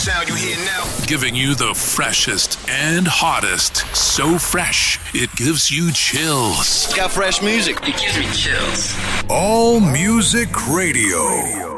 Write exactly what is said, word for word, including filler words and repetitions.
sound you hear now. Giving you the freshest and hottest. So fresh, it gives you chills. Got fresh music. It gives me chills. All Music Radio.